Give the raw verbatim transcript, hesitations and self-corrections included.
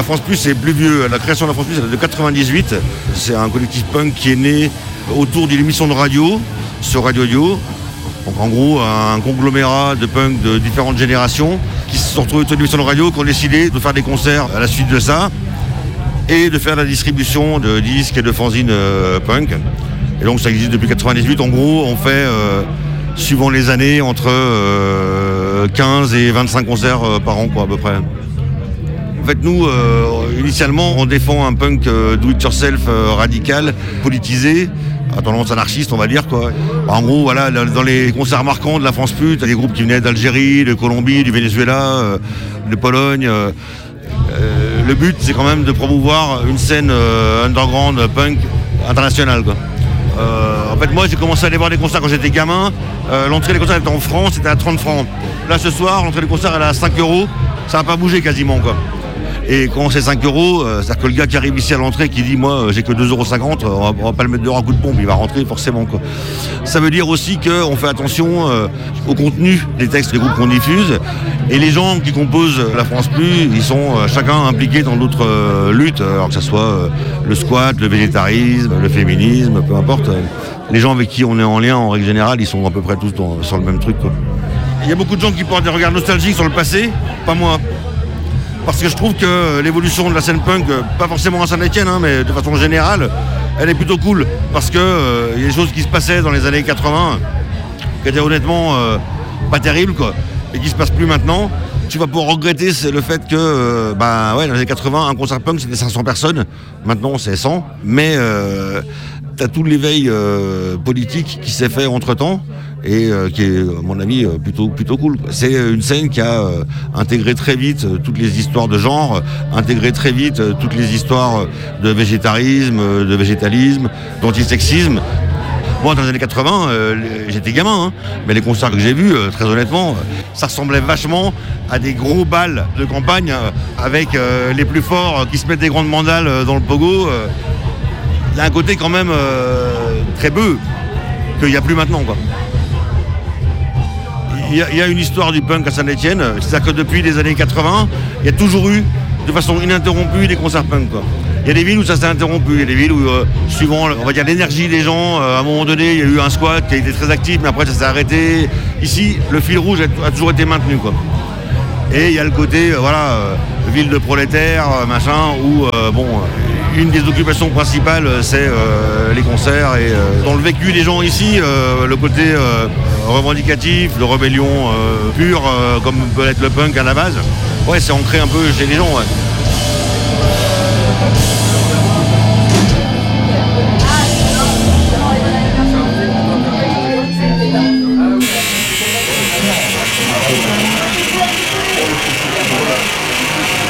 La France Plus, c'est plus vieux. La création de la France Plus, elle est de quatre-vingt-dix-huit. C'est un collectif punk qui est né autour d'une émission de radio, sur Radio Dio. Donc en gros, un conglomérat de punk de différentes générations qui se sont retrouvés autour d'une émission de radio, qui ont décidé de faire des concerts à la suite de ça et de faire la distribution de disques et de fanzines euh, punk. Et donc ça existe depuis quatre-vingt-dix-huit. En gros, on fait, euh, suivant les années, entre euh, quinze et vingt-cinq concerts euh, par an, quoi, à peu près. En fait, nous, euh, initialement, on défend un punk euh, do-it-yourself euh, radical, politisé, à tendance anarchiste, on va dire, quoi. En gros, voilà, dans les concerts marquants de la France Plus, t'as des groupes qui venaient d'Algérie, de Colombie, du Venezuela, euh, de Pologne. Euh, euh, le but, c'est quand même de promouvoir une scène euh, underground punk internationale, quoi. Euh, en fait, moi, j'ai commencé à aller voir des concerts quand j'étais gamin. Euh, l'entrée des concerts était en francs, c'était à trente francs. Là, ce soir, l'entrée des concerts, elle est à cinq euros. Ça n'a pas bougé quasiment, quoi. Et quand c'est cinq euros, euh, c'est-à-dire que le gars qui arrive ici à l'entrée qui dit moi j'ai que deux euros cinquante, on va, on va pas le mettre dehors à coup de pompe, il va rentrer forcément, quoi. Ça veut dire aussi qu'on fait attention euh, au contenu des textes des groupes qu'on diffuse. Et les gens qui composent la France Plus, ils sont euh, chacun impliqués dans d'autres euh, luttes, alors que ce soit euh, le squat, le végétarisme, le féminisme, peu importe. Les gens avec qui on est en lien, en règle générale, ils sont à peu près tous dans, sur le même truc, quoi. Il y a beaucoup de gens qui portent des regards nostalgiques sur le passé, pas moi. Parce que je trouve que l'évolution de la scène punk, pas forcément à Saint-Etienne, hein, mais de façon générale, elle est plutôt cool. Parce qu'il euh, y a des choses qui se passaient dans les années quatre-vingts qui étaient honnêtement euh, pas terribles, quoi, et qui se passent plus maintenant. Tu vas pouvoir regretter, c'est le fait que, euh, bah, ouais, dans les années quatre-vingts, un concert punk c'était cinq cents personnes. Maintenant c'est cent. Mais euh, t'as tout l'éveil euh, politique qui s'est fait entre-temps. Et euh, qui est, à mon avis, euh, plutôt, plutôt cool. C'est une scène qui a euh, intégré très vite euh, toutes les histoires de genre, euh, intégré très vite euh, toutes les histoires de végétarisme, euh, de végétalisme, d'antisexisme. Moi, dans les années quatre-vingts, euh, j'étais gamin, hein, mais les concerts que j'ai vus, euh, très honnêtement, euh, ça ressemblait vachement à des gros bals de campagne euh, avec euh, les plus forts euh, qui se mettent des grandes mandales euh, dans le pogo. Euh. Il y a un côté quand même euh, très bœuf qu'il n'y a plus maintenant, quoi. Il y, y a une histoire du punk à Saint-Etienne, c'est-à-dire que depuis les années quatre-vingts, il y a toujours eu, de façon ininterrompue, des concerts punk, quoi. Il y a des villes où ça s'est interrompu, il y a des villes où, euh, suivant, on va dire, l'énergie des gens, euh, à un moment donné, il y a eu un squat qui a été très actif, mais après ça s'est arrêté. Ici, le fil rouge a, a toujours été maintenu, quoi. Et il y a le côté, euh, voilà, euh, ville de prolétaires, euh, machin, où, euh, bon, une des occupations principales, c'est euh, les concerts. Et euh, dans le vécu des gens ici, euh, le côté euh, revendicatif, de rébellion euh, pure, euh, comme peut être le punk à la base, ouais, c'est ancré un peu chez les gens, ouais. Thank you.